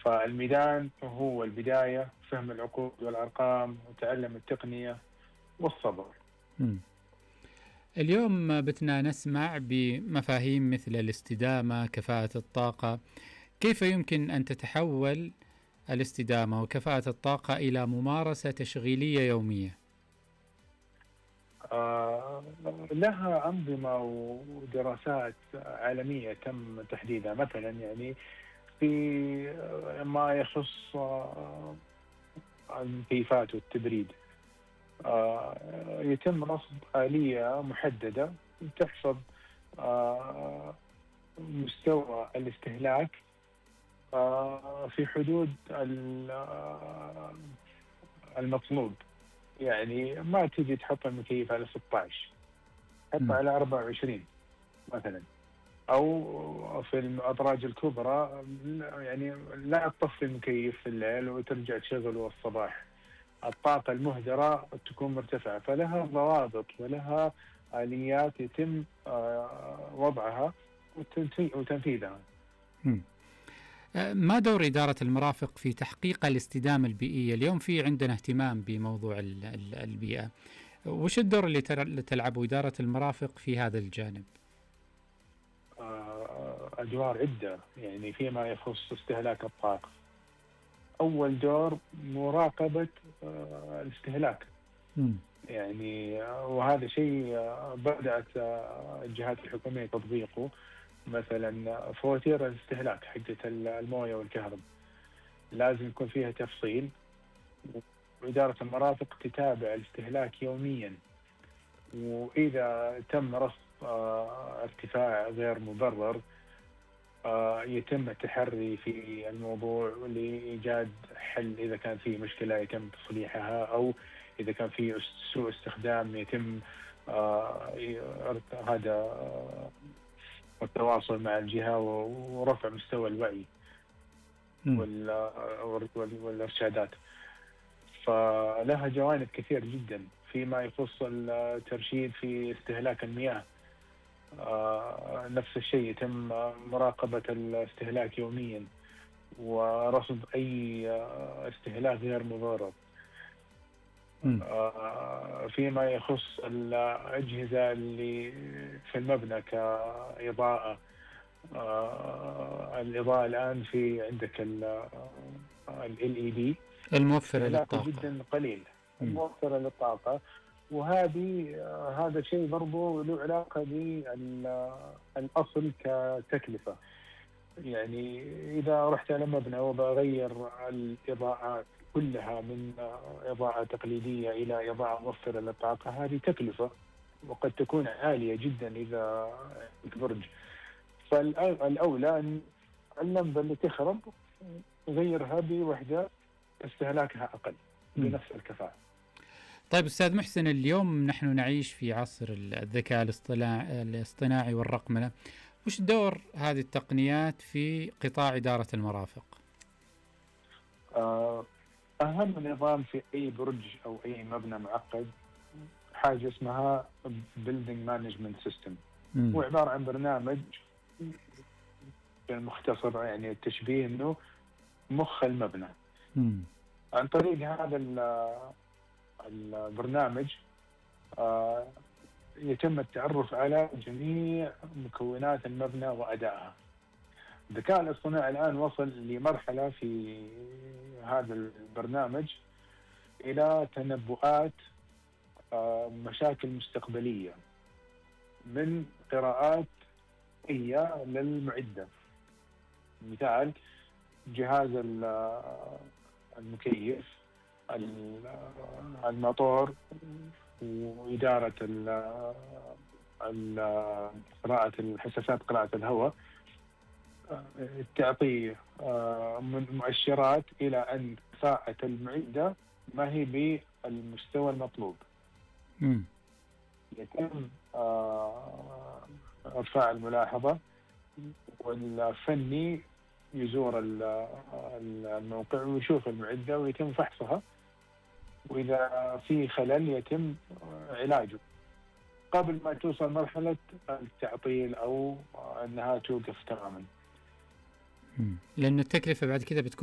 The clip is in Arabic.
فالميدان هو البداية، فهم العقود والأرقام وتعلم التقنية والصبر. مم. اليوم بتنا نسمع بمفاهيم مثل الاستدامة، كفاءة الطاقة. كيف يمكن أن تتحول الاستدامة وكفاءة الطاقة إلى ممارسة تشغيلية يومية؟ لها أنظمة ودراسات عالمية تم تحديدها. مثلا يعني في ما يخص المكيفات والتبريد، يتم رصد آلية محددة تحفظ مستوى الاستهلاك في حدود المطلوب. يعني ما تجي تحط المكيف على 16، حطه على 24 مثلا، أو في الأدراج الكبرى يعني لا تطفي المكيف في الليل وترجع تشغله الصباح. الطاقة المهدرة تكون مرتفعة، فلها ضوابط ولها آليات يتم وضعها وتنفيذها. مم. ما دور إدارة المرافق في تحقيق الاستدامة البيئية؟ اليوم في عندنا اهتمام بموضوع البيئة. وش الدور اللي تلعبه إدارة المرافق في هذا الجانب؟ أدوار عدة يعني فيما يخص استهلاك الطاقة. أول دور مراقبة الاستهلاك. يعني وهذا شيء بدأت الجهات الحكومية تطبيقه. مثلا فواتير الاستهلاك حقة الموية والكهرباء لازم يكون فيها تفصيل، وإدارة المرافق تتابع الاستهلاك يوميا، وإذا تم رصد ارتفاع غير مبرر يتم التحري في الموضوع لإيجاد حل. إذا كان في مشكلة يتم تصليحها، أو إذا كان في سوء استخدام يتم هذا التواصل مع الجهة ورفع مستوى الوعي والإرشادات. فلها جوانب كثير جدا فيما يخص الترشيد في استهلاك المياه. نفس الشيء يتم مراقبة الاستهلاك يوميا ورصد أي استهلاك غير مبرر. فيما يخص الأجهزة اللي في المبنى كإضاءة، الإضاءة الآن في عندك ال LED الموفرة استهلاكه للطاقة. جدا قليل، موفرة للطاقة. وهذا شيء برضو له علاقة بالأصل كتكلفة. يعني إذا رحت على مبنى وبغير الإضاءات كلها من إضاءة تقليدية إلى إضاءة موفرة للطاقة، هذه تكلفة وقد تكون عالية جدا إذا برج. فالأولى أن اللمبة اللي تخرب غيرها بوحدة استهلاكها أقل بنفس الكفاءة. طيب أستاذ محسن، اليوم نحن نعيش في عصر الذكاء الاصطناعي والرقمنة. وش دور هذه التقنيات في قطاع إدارة المرافق؟ أهم نظام في أي برج أو أي مبنى معقد حاجة اسمها Building Management System. هو عبارة عن برنامج بالمختصر، يعني التشبيه أنه مخ المبنى. عن طريق هذا البرنامج يتم التعرف على جميع مكونات المبنى وأدائها. الذكاء الاصطناعي الآن وصل لمرحلة في هذا البرنامج إلى تنبؤات مشاكل مستقبلية من قراءات هي للمعدة. مثال جهاز المكيف، الموتور، وإدارة قراءة حساسات قراءة الهواء، تعطي مؤشرات إلى أن كفاءة المعدة ما هي بالمستوى المطلوب. يتم إرفاع الملاحظة، والفني يزور الموقع ويشوف المعدة ويتم فحصها، وإذا في خلل يتم علاجه قبل ما توصل مرحلة التعطيل أو أنها توقف تماما. لأن التكلفة بعد كده بتكون